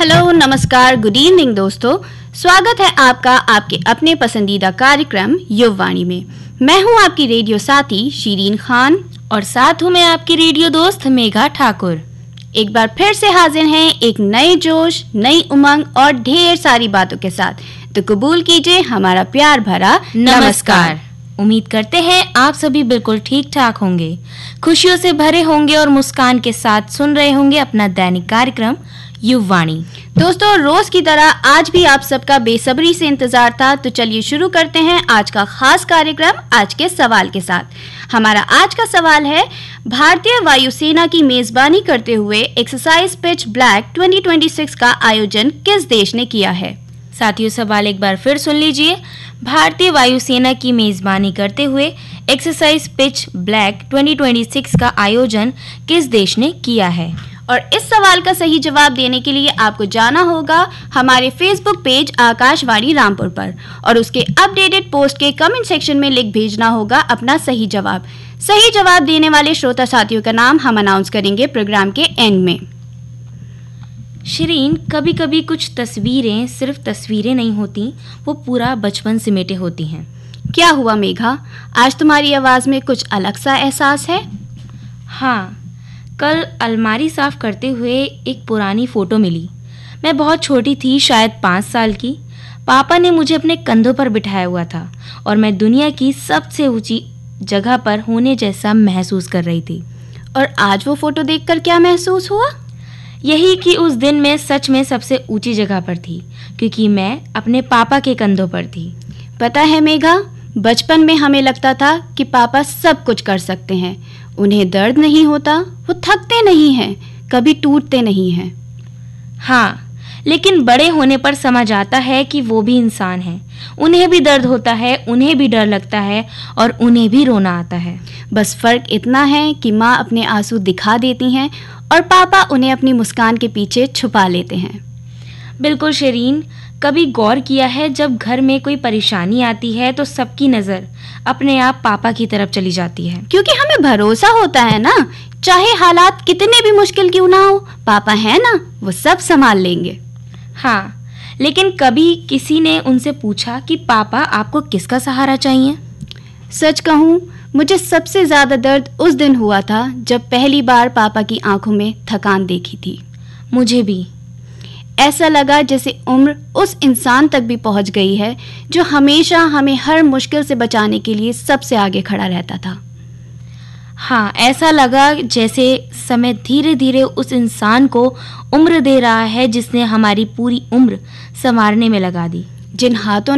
Hello, नमस्कार, good evening दोस्तों। स्वागत है आपका आपके अपने पसंदीदा कार्यक्रम युववाणी में। मैं हूं आपकी रेडियो साथी शीरीन खान और साथ हूं मैं आपकी रेडियो दोस्त मेघा ठाकुर। एक बार फिर से हाजिर हैं एक नए जोश, नई उमंग और ढेर सारी बातों के साथ। तो कबूल कीजिए हमारा प्यार भरा नमस्कार। उम्मीद करते हैं आप सभी बिल्कुल ठीक ठाक होंगे, खुशियों से भरे होंगे और मुस्कान के साथ सुन रहे होंगे अपना दैनिक कार्यक्रम युववाणी। दोस्तों, रोज की तरह आज भी आप सबका बेसब्री से इंतजार था, तो चलिए शुरू करते हैं आज का खास कार्यक्रम आज के सवाल के साथ। हमारा आज का सवाल है, भारतीय वायुसेना की मेजबानी करते हुए एक्सरसाइज पिच ब्लैक 2026 का आयोजन किस देश ने किया है? साथियों, सवाल एक बार फिर सुन लीजिए। भारतीय वायुसेना की मेजबानी करते हुए एक्सरसाइज पिच ब्लैक 2026 का आयोजन किस देश ने किया है? और इस सवाल का सही जवाब देने के लिए आपको जाना होगा हमारे फेसबुक पेज आकाशवाणी रामपुर पर और उसके अपडेटेड पोस्ट के कमेंट सेक्शन में लिख भेजना होगा अपना सही जवाब। सही जवाब देने वाले श्रोता साथियों का नाम हम अनाउंस करेंगे प्रोग्राम के एंड में। शिरीन, कभी कभी कुछ तस्वीरें सिर्फ तस्वीरें नहीं होती, वो पूरा बचपन सिमेटे होती हैं। क्या हुआ मेघा, आज तुम्हारी आवाज में कुछ अलग सा एहसास है? हाँ, कल अलमारी साफ करते हुए एक पुरानी फोटो मिली। मैं बहुत छोटी थी, शायद 5 साल की। पापा ने मुझे अपने कंधों पर बिठाया हुआ था और मैं दुनिया की सबसे ऊंची जगह पर होने जैसा महसूस कर रही थी। और आज वो फोटो देखकर क्या महसूस हुआ? यही कि उस दिन मैं सच में सबसे ऊंची जगह पर थी, क्योंकि मैं अपने पापा के कंधों पर थी। पता है मेघा, बचपन में हमें लगता था कि पापा सब कुछ कर सकते हैं, उन्हें दर्द नहीं होता, वो थकते नहीं हैं, कभी टूटते नहीं हैं। हाँ, लेकिन बड़े होने पर समझ आता है कि वो भी इंसान हैं, उन्हें भी दर्द होता है, उन्हें भी डर लगता है और उन्हें भी रोना आता है। बस फर्क इतना है कि माँ अपने आंसू दिखा देती हैं और पापा उन्हें अपनी मुस्कान के पीछे छुपा लेते हैं। बिल्कुल शिरीन, कभी गौर किया है जब घर में कोई परेशानी आती है तो सबकी नज़र अपने आप पापा की तरफ चली जाती है, क्योंकि हमें भरोसा होता है ना, चाहे हालात कितने भी मुश्किल क्यों ना हो, पापा है ना, वो सब संभाल लेंगे। हाँ, लेकिन कभी किसी ने उनसे पूछा कि पापा आपको किसका सहारा चाहिए? सच कहूँ, मुझे सबसे ज्यादा दर्द उस दिन हुआ था जब पहली बार पापा की आंखों में थकान देखी थी। मुझे भी ऐसा लगा जैसे उम्र उस इंसान तक भी पहुंच गई है जो हमेशा हमें हर मुश्किल से बचाने के लिए सबसे आगे खड़ा रहता था। हाँ, ऐसा लगा जैसे समय धीरे धीरे उस इंसान को उम्र दे रहा है जिसने हमारी पूरी उम्र संवारने में लगा दी। जिन हाथों